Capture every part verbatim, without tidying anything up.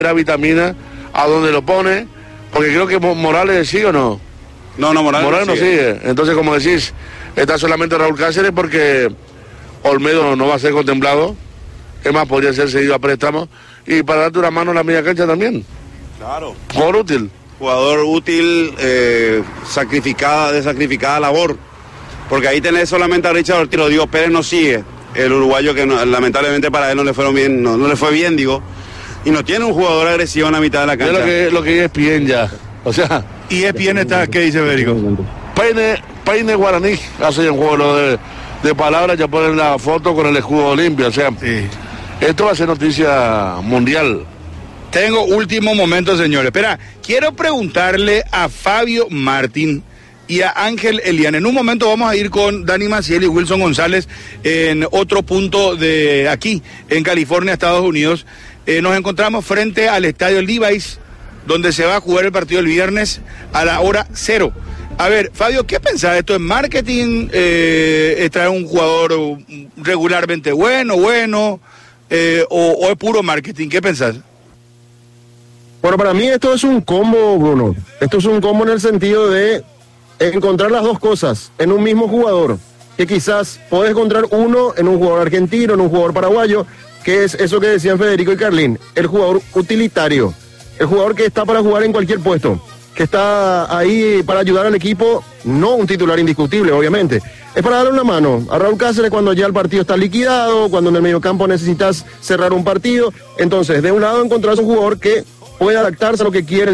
la vitamina a donde lo pone, porque creo que Morales sigue o no. No, no, Morales, Morales no sigue. no sigue. Entonces, como decís, está solamente Raúl Cáceres porque Olmedo no va a ser contemplado. Es más, podría ser seguido a préstamo. Y para darte una mano en la media cancha también. Claro. Jugador útil. Jugador útil, eh, sacrificada, de sacrificada labor. Porque ahí tenés solamente a Richard Ortiz, Diego Pérez no sigue. El uruguayo que no, lamentablemente para él no le fueron bien, no, no le fue bien, digo. Y no tiene un jugador agresivo en la mitad de la cancha. Es lo que, lo que es E S P N ya. O sea. Y E S P N está, ¿qué dice Federico? Peine, Peine Guaraní, hace un juego de, de palabras, ya ponen la foto con el escudo Olimpia. O sea, sí. Esto va a ser noticia mundial. Tengo último momento, señores. Espera, quiero preguntarle a Fabio Martín y a Ángel Elian. En un momento vamos a ir con Dani Maciel y Wilson González en otro punto de aquí, en California, Estados Unidos. Eh, nos encontramos frente al estadio Levi's, donde se va a jugar el partido el viernes a la hora cero. A ver, Fabio, ¿qué pensás? ¿Esto es marketing? Eh, ¿Es traer un jugador regularmente bueno, bueno? Eh, o, ¿O es puro marketing? ¿Qué pensás? Bueno, para mí esto es un combo, Bruno. Esto es un combo en el sentido de encontrar las dos cosas en un mismo jugador. Que quizás podés encontrar uno en un jugador argentino, en un jugador paraguayo, que es eso que decían Federico y Carlín, el jugador utilitario. El jugador que está para jugar en cualquier puesto, que está ahí para ayudar al equipo, no un titular indiscutible, obviamente. Es para darle una mano a Raúl Cáceres cuando ya el partido está liquidado, cuando en el mediocampo necesitas cerrar un partido. Entonces, de un lado encontrás un jugador que puede adaptarse a lo que quiere.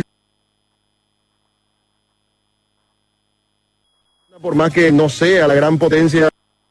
Por más que no sea la gran potencia.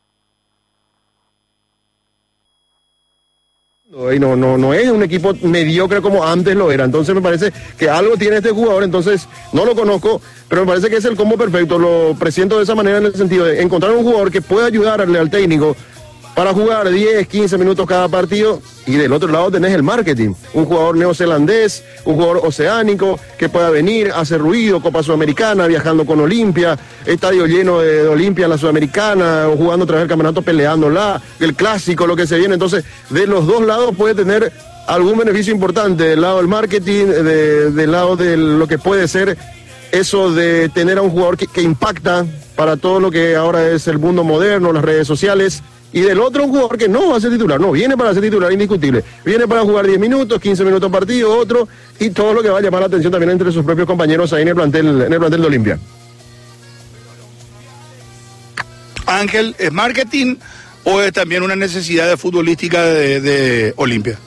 Y no, no, no es un equipo mediocre como antes lo era. Entonces me parece que algo tiene este jugador. Entonces no lo conozco, pero me parece que es el combo perfecto. Lo presiento de esa manera en el sentido de encontrar un jugador que pueda ayudarle al técnico para jugar diez, quince minutos cada partido. Y del otro lado tenés el marketing. Un jugador neozelandés, un jugador oceánico que pueda venir, hacer ruido, Copa Sudamericana, viajando con Olimpia, estadio lleno de, de Olimpia en la Sudamericana, o jugando otra vez el campeonato, peleándola, el clásico, lo que se viene. Entonces, de los dos lados puede tener algún beneficio importante. Del lado del marketing, de, del lado de lo que puede ser eso de tener a un jugador que, que impacta para todo lo que ahora es el mundo moderno, las redes sociales. Y del otro un jugador que no va a ser titular, no, viene para ser titular indiscutible. Viene para jugar diez minutos, quince minutos partido, otro, y todo lo que va a llamar la atención también entre sus propios compañeros ahí en el plantel, en el plantel de Olimpia. Ángel, ¿es marketing o es también una necesidad de futbolística de, de Olimpia?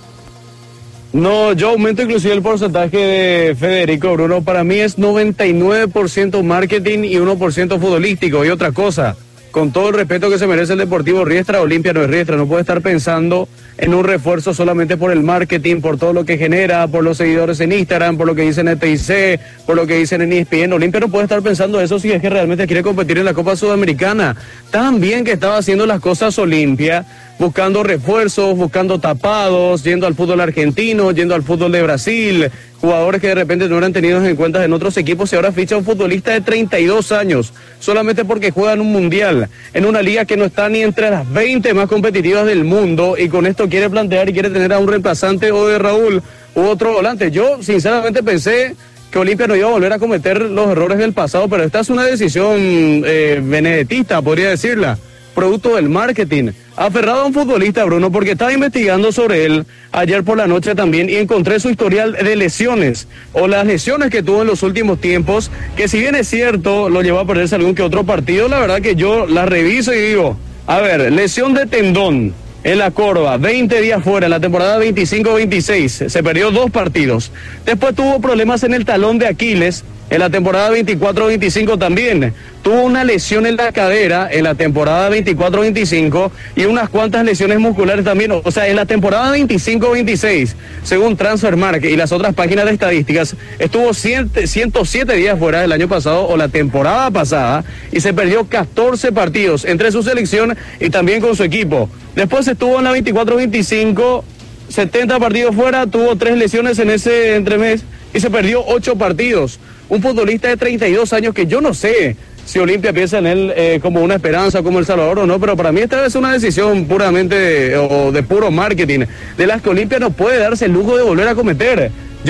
No, yo aumento inclusive el porcentaje de Federico, Bruno. Para mí es noventa y nueve por ciento marketing y uno por ciento futbolístico. Y otra cosa, con todo el respeto que se merece el Deportivo Riestra, Olimpia no es Riestra, no puede estar pensando en un refuerzo solamente por el marketing, por todo lo que genera, por los seguidores en Instagram, por lo que dicen en T I C, por lo que dicen en E S P N. Olimpia no puede estar pensando eso si es que realmente quiere competir en la Copa Sudamericana. Tan bien que estaba haciendo las cosas Olimpia, buscando refuerzos, buscando tapados, yendo al fútbol argentino, yendo al fútbol de Brasil, jugadores que de repente no eran tenidos en cuenta en otros equipos, y ahora ficha un futbolista de treinta y dos años, solamente porque juega en un mundial, en una liga que no está ni entre las veinte más competitivas del mundo, y con esto quiere plantear y quiere tener a un reemplazante o de Raúl u otro volante. Yo sinceramente pensé que Olimpia no iba a volver a cometer los errores del pasado, pero esta es una decisión eh, benedetista, podría decirla, producto del marketing. Aferrado a un futbolista, Bruno, porque estaba investigando sobre él ayer por la noche también y encontré su historial de lesiones, o las lesiones que tuvo en los últimos tiempos, que si bien es cierto, lo llevó a perderse algún que otro partido, la verdad que yo la reviso y digo, a ver, lesión de tendón en la corva, veinte días fuera, en la temporada veinticinco veintiséis, se perdió dos partidos. Después tuvo problemas en el talón de Aquiles, en la temporada veinticuatro veinticinco también. Tuvo una lesión en la cadera en la temporada veinticuatro veinticinco y unas cuantas lesiones musculares también. O sea, en la temporada veinticinco veintiséis, según Transfermarkt y las otras páginas de estadísticas, estuvo ciento siete días fuera del año pasado o la temporada pasada y se perdió catorce partidos entre su selección y también con su equipo. Después estuvo en la veinticuatro veinticinco, setenta partidos fuera, tuvo tres lesiones en ese entremés y se perdió ocho partidos. Un futbolista de treinta y dos años que yo no sé si Olimpia piensa en él eh, como una esperanza, como El Salvador o no, pero para mí esta es una decisión puramente de, o de puro marketing, de las que Olimpia no puede darse el lujo de volver a cometer.